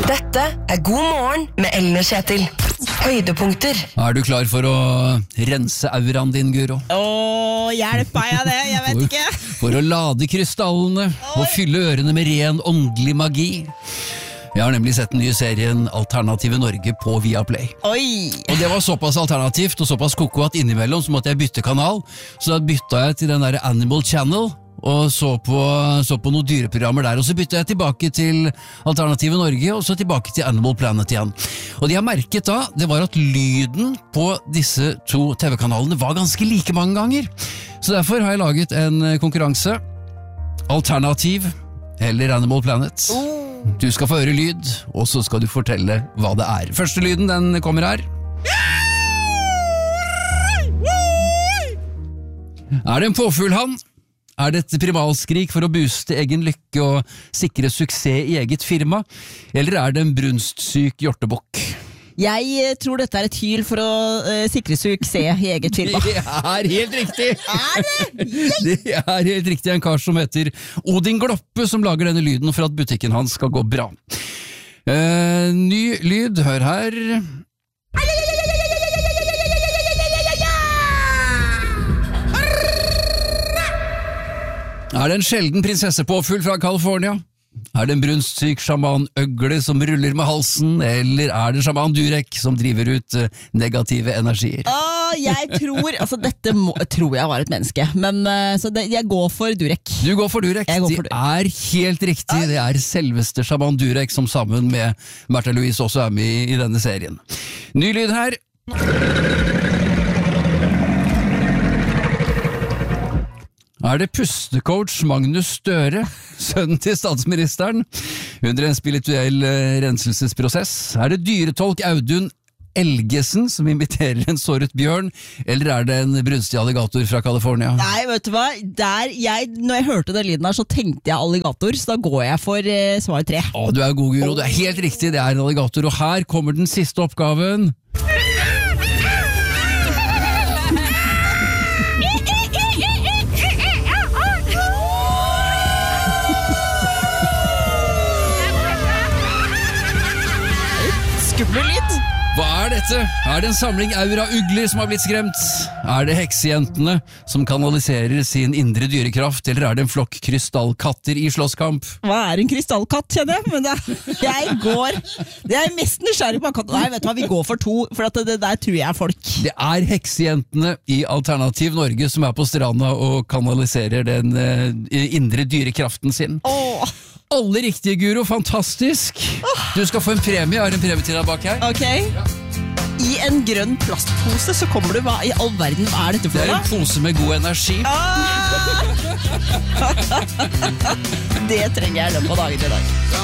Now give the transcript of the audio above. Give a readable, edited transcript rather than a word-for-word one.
Dette God morgen med Ellen og Kjetil. Høydepunkter. Er du klar for å rense auraen din, Guro? Hjelp meg av det, jeg vet ikke. For å lade krystallene og fylle ørene med ren åndelig magi. Jeg har nemlig sett den nye serien Alternative Norge på Viaplay. Oi! Og det var såpass alternativt og såpass koko at innimellom så måtte jeg bytte kanal. Så da bytta jeg til den der Animal Channel og så på noen dyreprogrammer der. Og så bytta jeg tilbake til Alternative Norge og så tilbake til Animal Planet igjen. Og det jeg merket da, det var at lyden på disse to TV-kanalene var ganske like mange ganger. Så derfor har jeg laget en konkurranse. Alternativ eller Animal Planet. Du skal få høre lyd, og så skal du fortelle hva det er. Første lyden, den kommer her. Er det en påfuglhann? Er det et primalskrik for å booste egen lykke og sikre suksess i eget firma? Eller er det en brunstsyk hjortebukk? Jeg tror dette er et hyl for å sikre suksess i eget firma. Det er helt riktig! Er det? Det er helt riktig, en kar som heter Odin Gloppe som lager denne lyden for at butikken hans skal gå bra. Ny lyd, hør her. Er det en sjelden prinsessepåfugl fra California? Er det en brunstsyk sjaman-øgle som ruller med halsen, eller er det sjaman Durek som driver ut negative energier? Jeg tror, dette tror jeg var et menneske, men jeg går for Durek. Du går for Durek. Det er helt riktig, det er selveste sjaman Durek som sammen med Märtha Louise også er med i denne serien. Ny lyd her. Er det pustecoach Magnus Støre, sønnen til statsministeren, under en spirituell renselsesprosess? Er det dyretolk Audun Elgesen som inviterer en såret bjørn, eller er det en brunstig alligator fra California? Nei, vet du hva? Når jeg hørte den lyden her, så tenkte jeg alligator, så da går jeg for svar 3. Du er god, Guro. Det er helt riktig, det er en alligator, og her kommer den siste oppgaven. Skummel lyd. Hva er dette? Er det en samling aura-ugler som har blitt skremt? Er det heksejentene som kanaliserer sin indre dyrekraft, eller er det en flokk krystallkatter i slåsskamp? Hva er en krystallkatt, kjenner jeg? Men jeg er mest nysgjerrig på katt. Nei, vet du hva, vi går for 2, for det der tror jeg er folk. Det er heksejentene i Alternativ Norge som er på stranda og kanaliserer den indre dyrekraften sin. Alle riktige, Guro. Fantastisk. Du skal få en premie. Jeg har en premie til deg bak her. Ok. I en grønn plastpose så kommer du. Hva i all verden er dette for? Det er en pose med god energi. Det trenger jeg i løpet av dagen i dag.